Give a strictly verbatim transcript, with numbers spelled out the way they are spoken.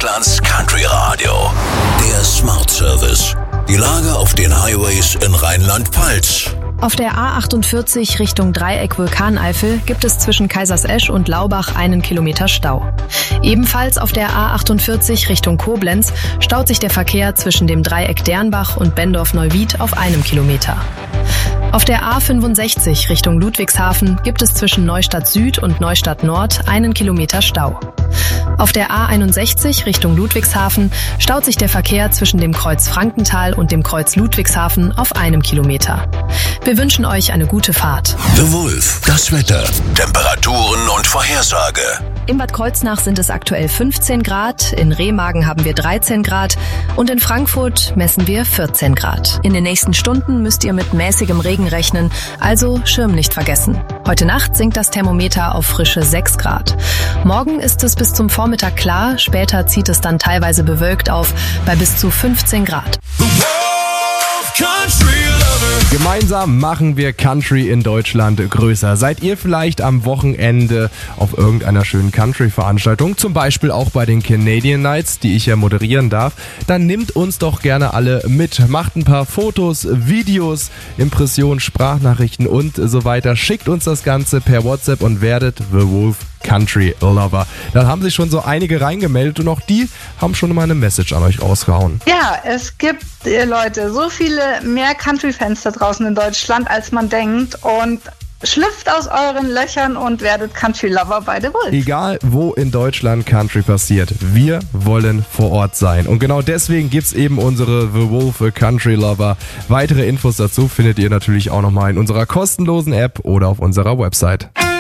Deutschlands Country Radio. Der Smart Service. Die Lage auf den Highways in Rheinland-Pfalz. Auf der A achtundvierzig Richtung Dreieck Vulkaneifel gibt es zwischen Kaisersesch und Laubach einen Kilometer Stau. Ebenfalls auf der A achtundvierzig Richtung Koblenz staut sich der Verkehr zwischen dem Dreieck Dernbach und Bendorf-Neuwied auf einem Kilometer. Auf der A fünfundsechzig Richtung Ludwigshafen gibt es zwischen Neustadt Süd und Neustadt Nord einen Kilometer Stau. Auf der A einundsechzig Richtung Ludwigshafen staut sich der Verkehr zwischen dem Kreuz Frankenthal und dem Kreuz Ludwigshafen auf einem Kilometer. Wir wünschen euch eine gute Fahrt. The Wolf, das Wetter, Temperaturen und Vorhersage. In Bad Kreuznach sind es aktuell fünfzehn Grad, in Remagen haben wir dreizehn Grad und in Frankfurt messen wir vierzehn Grad. In den nächsten Stunden müsst ihr mit mäßigem Regen rechnen, also Schirm nicht vergessen. Heute Nacht sinkt das Thermometer auf frische sechs Grad. Morgen ist es bis zum Vormittag klar, später zieht es dann teilweise bewölkt auf bei bis zu fünfzehn Grad. Gemeinsam machen wir Country in Deutschland größer. Seid ihr vielleicht am Wochenende auf irgendeiner schönen Country-Veranstaltung, zum Beispiel auch bei den Canadian Nights, die ich ja moderieren darf, dann nimmt uns doch gerne alle mit. Macht ein paar Fotos, Videos, Impressionen, Sprachnachrichten und so weiter. Schickt uns das Ganze per WhatsApp und werdet The Wolf Country Lover. Dann haben sich schon so einige reingemeldet und auch die haben schon mal eine Message an euch rausgehauen. Ja, es gibt, äh, Leute, so viele mehr Country-Fans da draußen in Deutschland, als man denkt, und schlüpft aus euren Löchern und werdet Country Lover bei The Wolf. Egal, wo in Deutschland Country passiert, wir wollen vor Ort sein. Und genau deswegen gibt's eben unsere The Wolf Country Lover. Weitere Infos dazu findet ihr natürlich auch nochmal in unserer kostenlosen App oder auf unserer Website.